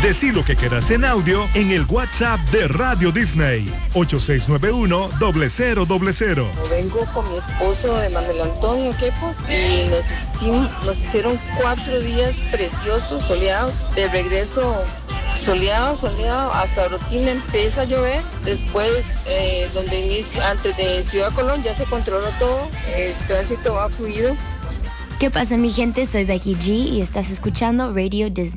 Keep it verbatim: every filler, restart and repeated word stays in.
Decí lo que quieras en audio en el WhatsApp de Radio Disney, ocho seis nueve uno, cero cero cero cero. Vengo con mi esposo de Manuel Antonio Quepos y nos, hicimos, nos hicieron cuatro días preciosos, soleados. De regreso, soleado, soleado, hasta Rotina empieza a llover. Después, eh, donde inicia, antes de Ciudad Colón ya se controló todo, el tránsito va fluido. ¿Qué pasa, mi gente? Soy Becky G y estás escuchando Radio Disney.